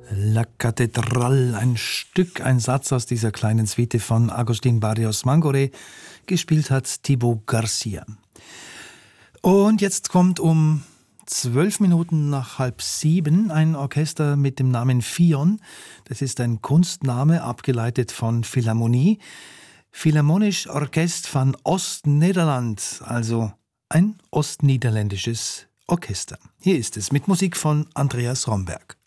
La Catedral, ein Satz aus dieser kleinen Suite von Agustín Barrios Mangoré, gespielt hat Thibaut Garcia. Und jetzt kommt um 12 Minuten nach 6:30 ein Orchester mit dem Namen Fion. Das ist ein Kunstname, abgeleitet von Philharmonie. Philharmonisch Orkest van Oost-Nederland, also ein ostniederländisches Orchester. Hier ist es mit Musik von Andreas Romberg.